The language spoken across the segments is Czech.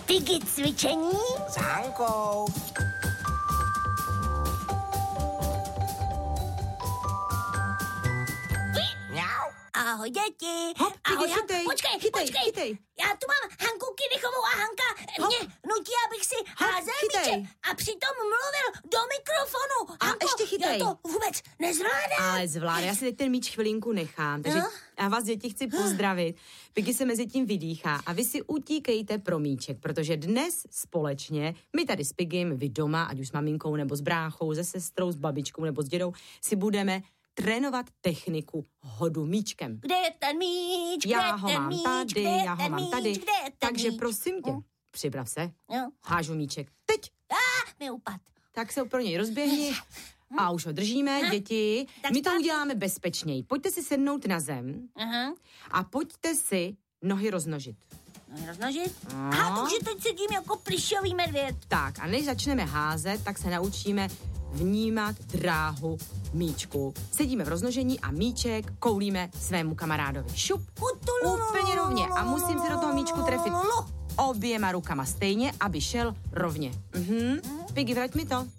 Piggy cvičení s Hankou. Mňau. Ahoj, děti. Hop, Ahoj, Piggy, chytej. Počkej. Já tu mám Hanku Kinichovou a Hanka mě nutí, abych si házel míče a přitom mluvil do mikrofonu. A Hanko, ještě chytej. Já to vůbec nezvládám. Ale zvládá, já si teď ten míč chvilinku nechám, takže já vás, děti, chci pozdravit. Piggy se mezi tím vydýchá a vy si utíkejte pro míček, protože dnes společně, my tady s Piggym, vy doma, ať už s maminkou nebo s bráchou, se sestrou, s babičkou nebo s dědou, si budeme trénovat techniku hodu míčkem. Kde je ten míč? Já ho mám tady. Takže prosím tě, připrav se, Jo. hážu míček. Teď. Mi upad. Tak se pro něj rozběhni a už ho držíme, děti. Tak My to zpátky. uděláme bezpečněji. Pojďte si sednout na zem Aha. a pojďte si nohy roznožit. No, roznožit? Takže teď sedím jako plyšový medvěd. Tak a než začneme házet, tak se naučíme vnímat dráhu míčku. Sedíme v roznožení a míček koulíme svému kamarádovi. Šup, úplně rovně a musím se do toho míčku trefit oběma rukama stejně, aby šel rovně. Piggy, vrať mi to.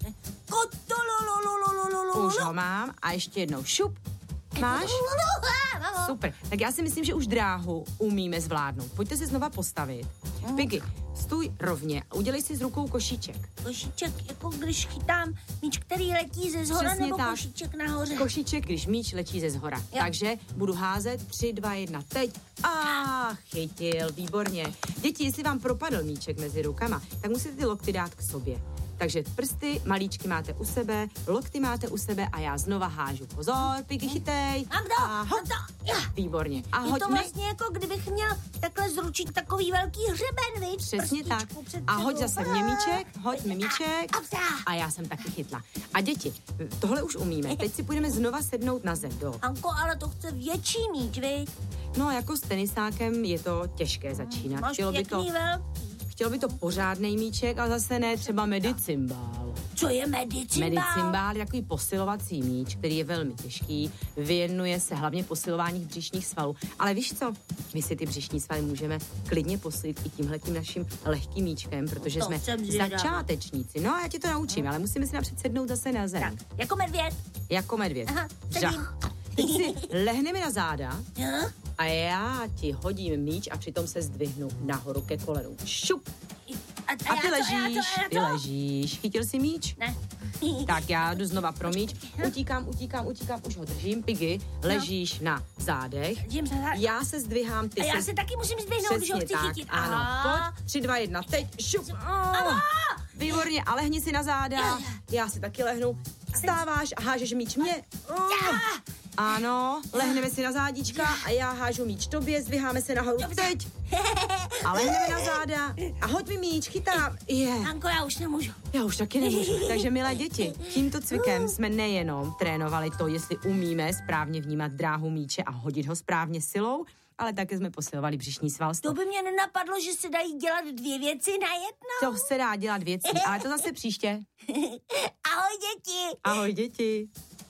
Už ho mám a ještě jednou šup. Máš? Super. Tak já si myslím, že už dráhu umíme zvládnout. Pojďte se znova postavit. Piggy, stůj rovně a udělej si s rukou košíček. Košíček, jako když chytám míč, který letí ze zhora, Přesně nebo tak. košíček nahoře. Košíček, když míč letí ze zhora. Jo. Takže budu házet 3, 2, 1, teď. Chytil, výborně. Děti, jestli vám propadl míček mezi rukama, tak musíte ty lokty dát k sobě. Takže prsty, malíčky máte u sebe, lokty máte u sebe a já znova hážu. Pozor, Piggy, chytej. A hop. Výborně. A Je hoď to mi. vlastně jako kdybych měl takhle zručit takový velký hřeben, viď? Přesně tak. Prstičku před A hoď sebou. zase mě míček, hoď mi míček. A A já jsem taky chytla. A děti, tohle už umíme. Teď si půjdeme znova sednout na zem. Anko, ale to chce větší míč, viď? No, jako s tenisákem je to těžké začínat. Máš pěkný velký. Chtělo by to pořádnej míček, ale zase ne třeba medicimbál. Co je medicimbál? Medicimbál je takový posilovací míč, který je velmi těžký, věnuje se hlavně posilování břišních svalů. Ale víš co? My si ty břišní svaly můžeme klidně posílit i tímhletím naším lehkým míčkem, protože To jsme jsem zvědavá. začátečníci. No a já ti to naučím, ale musíme si napřed sednout zase na zem. Tak, jako medvěd. Jako medvěd. Aha, Žach. Teď si lehneme na záda Jo? a já ti hodím míč a přitom se zdvihnu nahoru ke kolenům. Šup! A ty ležíš. Chytil jsi míč? Ne. Tak já jdu znova pro míč. Utíkám, už ho držím. Piggy, ležíš na zádech. Držím se za- Já se zdvihám, ty A já se... se taky musím zdvihnout, když ho Přesně chci tak, chytit. ano. Aha. Pojď, 3, 2, 1, teď, šup. Výborně, a lehni si na záda. Já si taky lehnu. Vstáváš a hážeš míč mě. Ano, lehneme si na zádička a já hážu míč tobě, zdviháme se nahoru teď. A lehneme na záda a hoď mi míč, chytám. Anko, já už nemůžu. Já už taky nemůžu. Takže milé děti, tímto cvikem jsme nejenom trénovali to, jestli umíme správně vnímat dráhu míče a hodit ho správně silou, ale také jsme posilovali břišní svalstvo. To by mě nenapadlo, že se dají dělat 2 věci na jedno. To se dá dělat věcí, ale to zase příště. Ahoj, děti. Ahoj, děti.